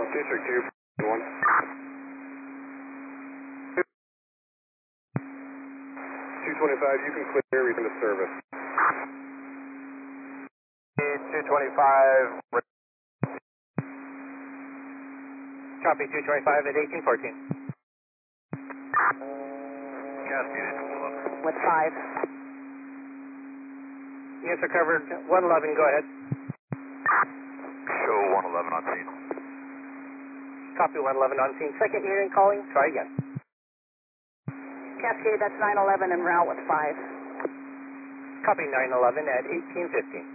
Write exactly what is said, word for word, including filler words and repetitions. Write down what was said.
District two, one. two twenty-five, you can clear, return to service. two twenty-five. Copy two twenty-five at eighteen fourteen. Cascade to one eleven. With five. Units are covered. one eleven, go ahead. Show one eleven on scene. Copy one eleven on scene. Second unit calling. Try again. Cascade, that's nine eleven en route with five. Copy nine eleven at eighteen fifteen.